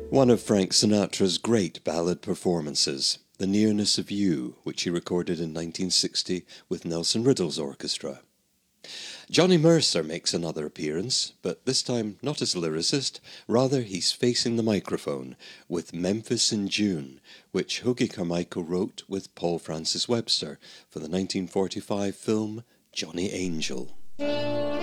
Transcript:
One of Frank Sinatra's great ballad performances, The Nearness of You, which he recorded in 1960 with Nelson Riddle's orchestra. Johnny Mercer makes another appearance, but this time not as lyricist, rather he's facing the microphone with Memphis in June, which Hoagy Carmichael wrote with Paul Francis Webster for the 1945 film Johnny Angel.